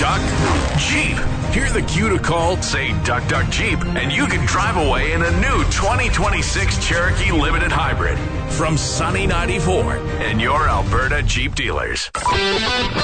Duck, Jeep. Hear the cue to call, say Duck, Duck, Jeep, and you can drive away in a new 2026 Cherokee Limited Hybrid from Sunny 94 and your Alberta Jeep dealers.